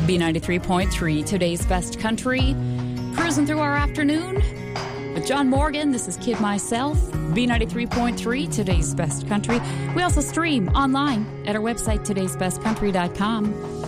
B93.3, today's best country. Cruising through our afternoon with John Morgan. This is Kid Myself. B93.3, today's best country. We also stream online at our website, today'sbestcountry.com.